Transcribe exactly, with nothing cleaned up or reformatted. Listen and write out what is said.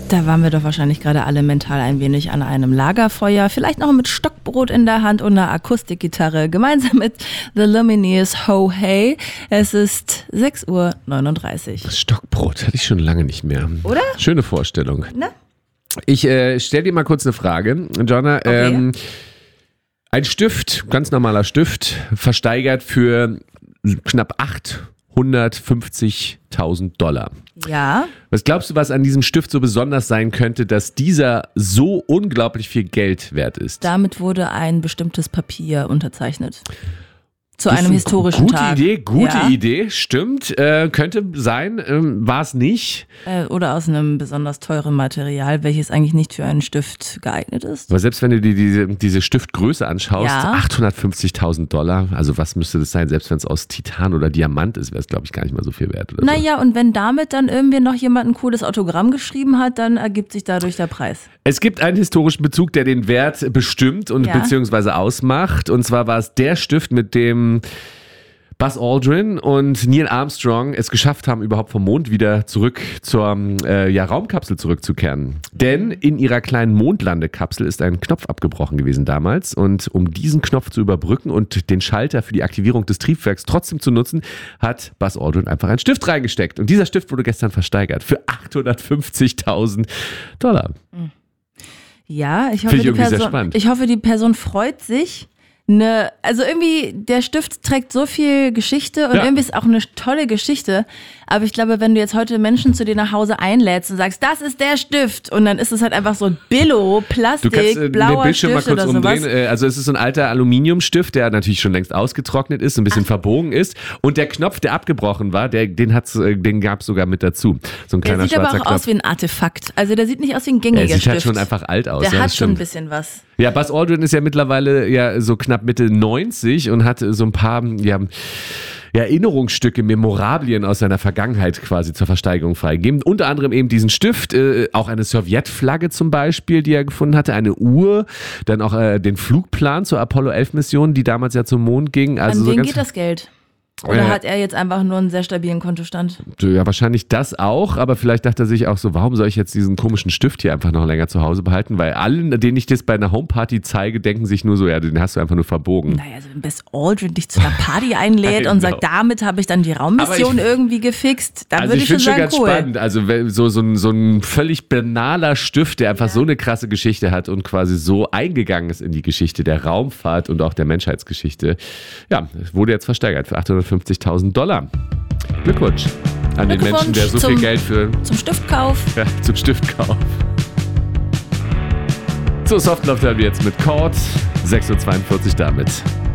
Da waren wir doch wahrscheinlich gerade alle mental ein wenig an einem Lagerfeuer, vielleicht noch mit Stockbrot in der Hand und einer Akustikgitarre, gemeinsam mit The Lumineers Ho Hey. Es ist sechs Uhr neununddreißig. Stockbrot hatte ich schon lange nicht mehr. Oder? Schöne Vorstellung. Na? Ich äh, stelle dir mal kurz eine Frage, Jonna. Okay. Ähm, ein Stift, ganz normaler Stift, versteigert für knapp achthundertfünfzigtausend Dollar. Ja. Was glaubst du, was an diesem Stift so besonders sein könnte, dass dieser so unglaublich viel Geld wert ist? Damit wurde ein bestimmtes Papier unterzeichnet. Zu Das ist einem eine historischen gute Tag. Idee, gute ja. Idee, stimmt. Äh, könnte sein, ähm, war es nicht. Äh, oder aus einem besonders teuren Material, welches eigentlich nicht für einen Stift geeignet ist. Aber selbst wenn du dir diese, diese Stiftgröße anschaust, Ja. achthundertfünfzigtausend Dollar, also was müsste das sein? Selbst wenn es aus Titan oder Diamant ist, wäre es, glaube ich, gar nicht mal so viel wert. Oder so. Naja, und wenn damit dann irgendwie noch jemand ein cooles Autogramm geschrieben hat, dann ergibt sich dadurch der Preis. Es gibt einen historischen Bezug, der den Wert bestimmt und Ja. beziehungsweise ausmacht. Und zwar war es der Stift, mit dem Buzz Aldrin und Neil Armstrong es geschafft haben, überhaupt vom Mond wieder zurück zur äh, ja, Raumkapsel zurückzukehren. Denn in ihrer kleinen Mondlandekapsel ist ein Knopf abgebrochen gewesen damals. Und um diesen Knopf zu überbrücken und den Schalter für die Aktivierung des Triebwerks trotzdem zu nutzen, hat Buzz Aldrin einfach einen Stift reingesteckt. Und dieser Stift wurde gestern versteigert für achthundertfünfzigtausend Dollar. Ja, ich hoffe, Finde ich die irgendwie sehr Person, spannend. ich hoffe, die Person freut sich. Ne, also irgendwie, der Stift trägt so viel Geschichte und Ja. irgendwie ist auch eine tolle Geschichte. Aber ich glaube, wenn du jetzt heute Menschen zu dir nach Hause einlädst und sagst, das ist der Stift und dann ist es halt einfach so ein Billo, Plastik, Du kannst äh, den blauer Bildschirm mal Stift kurz oder umdrehen. sowas. Äh, Also es ist so ein alter Aluminiumstift, der natürlich schon längst ausgetrocknet ist, ein bisschen verbogen ist. Und der Knopf, der abgebrochen war, der, den, hat's, äh, den gab es sogar mit dazu. So ein Der kleiner sieht aber schwarzer auch Knopf. aus wie ein Artefakt. Also der sieht nicht aus wie ein gängiger Er sieht Stift. halt schon einfach alt aus. Der ja, hat das schon ein stimmt. bisschen was. Ja, Buzz Aldrin ist ja mittlerweile ja so knapp Mitte neunzig und hat so ein paar ja, Erinnerungsstücke, Memorabilien aus seiner Vergangenheit quasi zur Versteigerung freigegeben. Unter anderem eben diesen Stift, äh, auch eine Sowjetflagge zum Beispiel, die er gefunden hatte, eine Uhr, dann auch äh, den Flugplan zur Apollo elf Mission, die damals ja zum Mond ging. Also An so wen ganz geht das Geld? Oder Äh, hat er jetzt einfach nur einen sehr stabilen Kontostand? Ja, wahrscheinlich das auch, aber vielleicht dachte er sich auch so, warum soll ich jetzt diesen komischen Stift hier einfach noch länger zu Hause behalten? Weil allen, denen ich das bei einer Homeparty zeige, denken sich nur so, ja, den hast du einfach nur verbogen. Naja, also wenn Buzz Aldrin dich zu einer Party einlädt Genau. und sagt, damit habe ich dann die Raummission Aber ich- irgendwie gefixt, dann Also würde ich ich schon finde schon sagen, ganz cool. spannend. Also wenn- so, so, ein, so ein völlig banaler Stift, der einfach so eine krasse Geschichte hat und quasi so eingegangen ist in die Geschichte der Raumfahrt und auch der Menschheitsgeschichte. Ja, wurde jetzt versteigert für achthundertfünfzigtausend Dollar. Glückwunsch an den Glückwunsch Menschen, der so zum- viel Geld für Zum Stiftkauf. ja, zum Stiftkauf. So, Softlove haben wir jetzt mit Chord. sechs Uhr zweiundvierzig damit.